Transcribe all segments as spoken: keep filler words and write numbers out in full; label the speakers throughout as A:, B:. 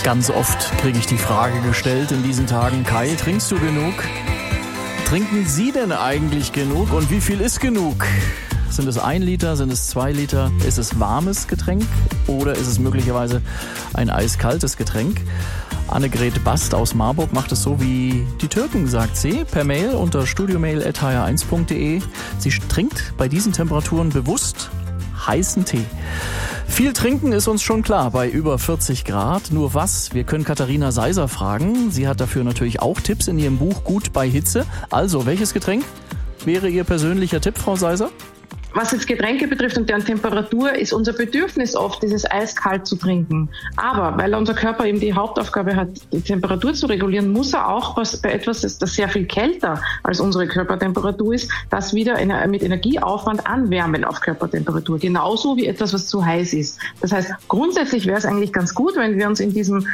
A: Ganz oft kriege ich die Frage gestellt in diesen Tagen: Kai, trinkst du genug? Trinken Sie denn eigentlich genug? Und wie viel ist genug? Sind es ein Liter? Sind es zwei Liter? Ist es warmes Getränk? Oder ist es möglicherweise ein eiskaltes Getränk? Annegret Bast aus Marburg macht es so wie die Türken, sagt sie, per Mail unter studiomail at h r eins punkt d e. Sie trinkt bei diesen Temperaturen bewusst heißen Tee. Viel trinken ist uns schon klar bei über vierzig Grad. Nur was? Wir können Katharina Seiser fragen. Sie hat dafür natürlich auch Tipps in ihrem Buch Gut bei Hitze. Also, welches Getränk wäre Ihr persönlicher Tipp, Frau Seiser?
B: Was jetzt Getränke betrifft und deren Temperatur, ist unser Bedürfnis oft, dieses eiskalt zu trinken. Aber weil unser Körper eben die Hauptaufgabe hat, die Temperatur zu regulieren, muss er auch was bei etwas, das sehr viel kälter als unsere Körpertemperatur ist, das wieder mit Energieaufwand anwärmen auf Körpertemperatur. Genauso wie etwas, was zu heiß ist. Das heißt, grundsätzlich wäre es eigentlich ganz gut, wenn wir uns in diesem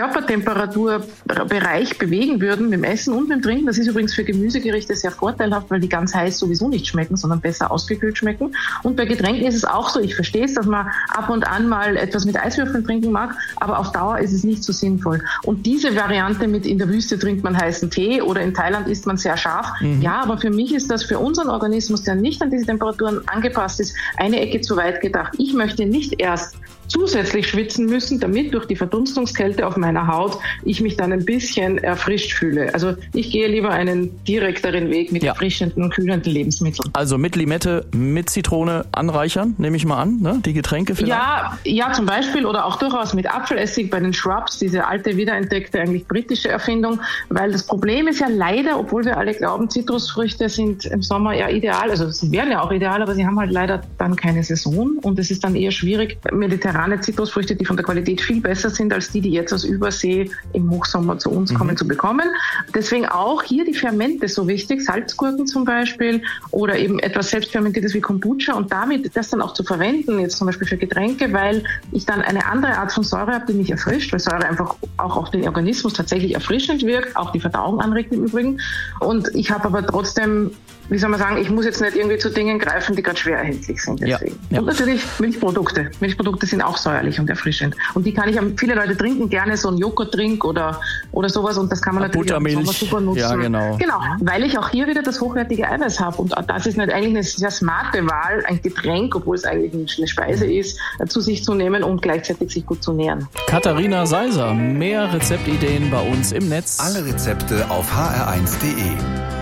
B: Körpertemperaturbereich bewegen würden, mit dem Essen und mit dem Trinken. Das ist übrigens für Gemüsegerichte sehr vorteilhaft, weil die ganz heiß sowieso nicht schmecken, sondern besser ausgekühlt schmecken. Und bei Getränken ist es auch so, ich verstehe es, dass man ab und an mal etwas mit Eiswürfeln trinken mag, aber auf Dauer ist es nicht so sinnvoll. Und diese Variante mit in der Wüste trinkt man heißen Tee oder in Thailand isst man sehr scharf, mhm. ja, aber für mich ist das für unseren Organismus, der nicht an diese Temperaturen angepasst ist, eine Ecke zu weit gedacht. Ich möchte nicht erst zusätzlich schwitzen müssen, damit durch die Verdunstungskälte auf meiner Haut ich mich dann ein bisschen erfrischt fühle. Also ich gehe lieber einen direkteren Weg mit ja. erfrischenden, kühlenden Lebensmitteln.
A: Also mit Limette, mit Zitrone anreichern, nehme ich mal an, ne? Die Getränke vielleicht?
B: Ja, ja, zum Beispiel oder auch durchaus mit Apfelessig bei den Shrubs, diese alte, wiederentdeckte, eigentlich britische Erfindung, weil das Problem ist ja leider, obwohl wir alle glauben, Zitrusfrüchte sind im Sommer ja ideal, also sie wären ja auch ideal, aber sie haben halt leider dann keine Saison und es ist dann eher schwierig, mediterrane Zitrusfrüchte, die von der Qualität viel besser sind als die, die jetzt aus Übersee im Hochsommer zu uns mhm. kommen, zu bekommen. Deswegen auch hier die Fermente so wichtig, Salzgurken zum Beispiel oder eben etwas selbstfermentiertes wie Kombucha und damit das dann auch zu verwenden, jetzt zum Beispiel für Getränke, weil ich dann eine andere Art von Säure habe, die mich erfrischt, weil Säure einfach auch auf den Organismus tatsächlich erfrischend wirkt, auch die Verdauung anregt im Übrigen. Und ich habe aber trotzdem, wie soll man sagen, ich muss jetzt nicht irgendwie zu Dingen greifen, die gerade schwer erhältlich sind. Deswegen. Ja, ja. Und natürlich Milchprodukte. Milchprodukte sind auch säuerlich und erfrischend. Und die kann ich, viele Leute trinken gerne so einen Joghurttrink oder, oder sowas und das kann man natürlich auch im Sommer super nutzen. Ja, genau. Genau, weil ich auch hier wieder das hochwertige Eiweiß habe und das ist nicht eigentlich eine sehr smarte Wahl, ein Getränk, obwohl es eigentlich eine Speise ist, zu sich zu nehmen und gleichzeitig sich gut zu nähren.
A: Katharina Seiser, mehr Rezeptideen bei uns im Netz.
C: Alle Rezepte auf h r eins punkt d e.